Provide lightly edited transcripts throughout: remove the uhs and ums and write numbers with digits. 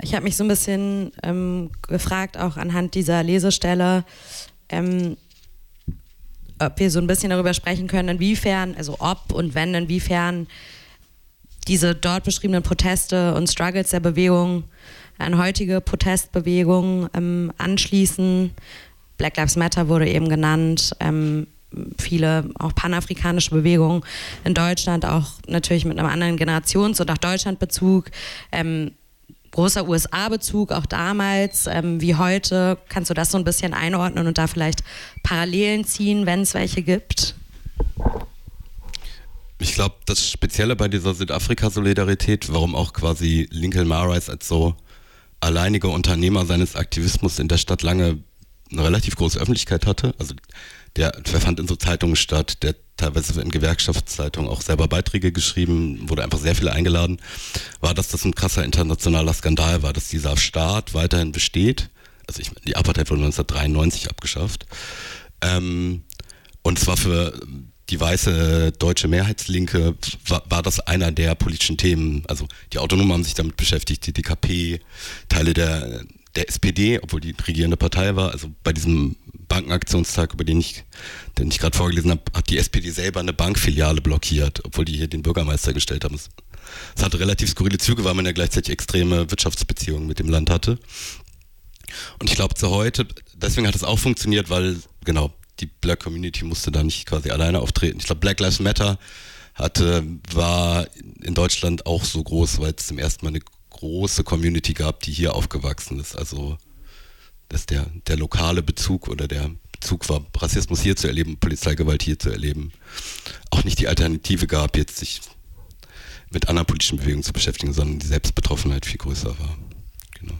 ich habe mich so ein bisschen gefragt, auch anhand dieser Lesestelle, ob wir so ein bisschen darüber sprechen können, inwiefern, also ob und wenn, inwiefern diese dort beschriebenen Proteste und Struggles der Bewegung an heutige Protestbewegungen anschließen. Black Lives Matter wurde eben genannt, viele auch panafrikanische Bewegungen in Deutschland, auch natürlich mit einem anderen Generations- und auch Deutschlandbezug, großer USA-Bezug auch damals, wie heute. Kannst du das so ein bisschen einordnen und da vielleicht Parallelen ziehen, wenn es welche gibt? Ich glaube, das Spezielle bei dieser Südafrika-Solidarität, warum auch quasi Lincoln Marais als so alleiniger Unternehmer seines Aktivismus in der Stadt lange eine relativ große Öffentlichkeit hatte, also der fand in so Zeitungen statt, der teilweise in Gewerkschaftszeitungen auch selber Beiträge geschrieben, wurde einfach sehr viel eingeladen, war, dass das ein krasser internationaler Skandal war, dass dieser Staat weiterhin besteht. Also die Apartheid wurde 1993 abgeschafft. Und zwar für die weiße deutsche Mehrheitslinke war das einer der politischen Themen. Also die Autonomen haben sich damit beschäftigt, die DKP, Teile der SPD, obwohl die regierende Partei war. Also bei diesem Bankenaktionstag, den ich gerade vorgelesen habe, hat die SPD selber eine Bankfiliale blockiert, obwohl die hier den Bürgermeister gestellt haben. Es hatte relativ skurrile Züge, weil man ja gleichzeitig extreme Wirtschaftsbeziehungen mit dem Land hatte. Und ich glaube, zu heute, deswegen hat es auch funktioniert, weil, genau, die Black Community musste da nicht quasi alleine auftreten. Ich glaube, Black Lives Matter war in Deutschland auch so groß, weil es zum ersten Mal eine große Community gab, die hier aufgewachsen ist. Also, dass der lokale Bezug oder der Bezug war, Rassismus hier zu erleben, Polizeigewalt hier zu erleben, auch nicht die Alternative gab, jetzt sich mit anderen politischen Bewegungen zu beschäftigen, sondern die Selbstbetroffenheit viel größer war. Genau.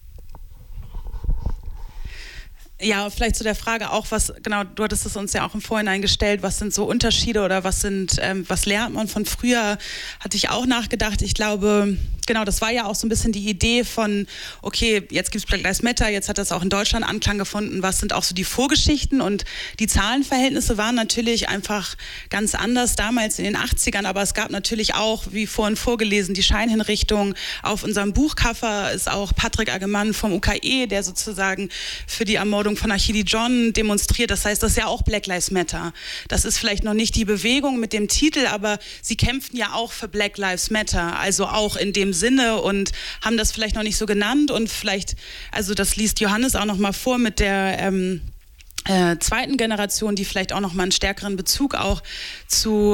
Ja, vielleicht zu der Frage auch, du hattest es uns ja auch im Vorhinein gestellt, was sind so Unterschiede oder was lernt man von früher, hatte ich auch nachgedacht. Ich glaube, genau, das war ja auch so ein bisschen die Idee von, okay, jetzt gibt es Black Lives Matter, jetzt hat das auch in Deutschland Anklang gefunden, was sind auch so die Vorgeschichten, und die Zahlenverhältnisse waren natürlich einfach ganz anders damals in den 80ern, aber es gab natürlich auch, wie vorhin vorgelesen, die Scheinhinrichtung. Auf unserem Buchcover ist auch Patrick Agemann vom UKE, der sozusagen für die Ermordung von Achidi John demonstriert. Das heißt, das ist ja auch Black Lives Matter. Das ist vielleicht noch nicht die Bewegung mit dem Titel, aber sie kämpfen ja auch für Black Lives Matter, also auch in dem Sinne, und haben das vielleicht noch nicht so genannt, und vielleicht, also das liest Johannes auch noch mal vor mit der zweiten Generation, die vielleicht auch noch mal einen stärkeren Bezug auch zu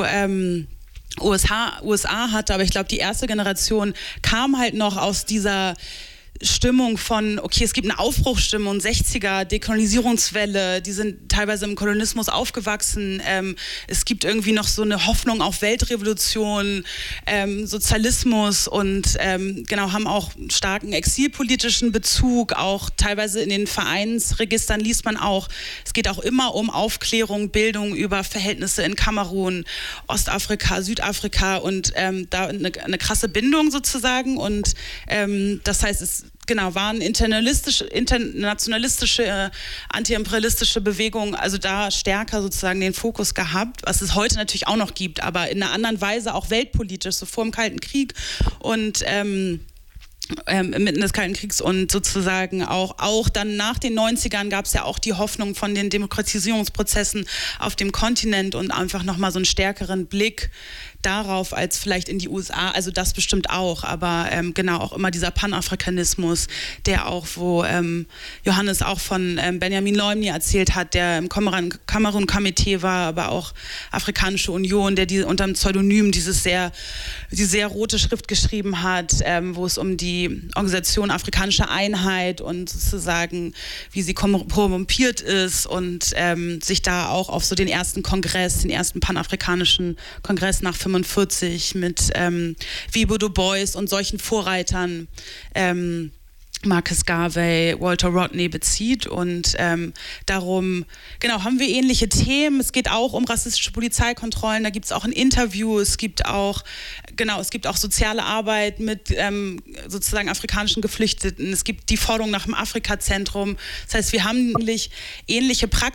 USA hatte, aber ich glaube, die erste Generation kam halt noch aus dieser Stimmung von, okay, es gibt eine Aufbruchsstimmung, 60er, Dekolonisierungswelle, die sind teilweise im Kolonismus aufgewachsen, es gibt irgendwie noch so eine Hoffnung auf Weltrevolution, Sozialismus, und genau, haben auch starken exilpolitischen Bezug, auch teilweise in den Vereinsregistern liest man auch, es geht auch immer um Aufklärung, Bildung über Verhältnisse in Kamerun, Ostafrika, Südafrika, und da eine krasse Bindung sozusagen, und das heißt, es waren internationalistische, antiimperialistische Bewegungen, also da stärker sozusagen den Fokus gehabt, was es heute natürlich auch noch gibt, aber in einer anderen Weise auch weltpolitisch, so vor dem Kalten Krieg und mitten des Kalten Kriegs, und sozusagen auch dann nach den 90ern gab es ja auch die Hoffnung von den Demokratisierungsprozessen auf dem Kontinent und einfach nochmal so einen stärkeren Blick darauf als vielleicht in die USA, also das bestimmt auch, aber genau auch immer dieser Panafrikanismus, der auch, wo Johannes auch von Benjamin Loimni erzählt hat, der im Kamerun-Komitee war, aber auch Afrikanische Union, der unter dem Pseudonym die sehr rote Schrift geschrieben hat, wo es um die Organisation Afrikanische Einheit und sozusagen, wie sie korrumpiert ist, und sich da auch auf so den ersten panafrikanischen Kongress nach 45 mit Wibo Du Bois und solchen Vorreitern, Marcus Garvey, Walter Rodney bezieht, und darum, genau, haben wir ähnliche Themen. Es geht auch um rassistische Polizeikontrollen, da gibt es auch ein Interview, es gibt auch soziale Arbeit mit sozusagen afrikanischen Geflüchteten, es gibt die Forderung nach dem Afrika-Zentrum. Das heißt, wir haben ähnliche Praktiken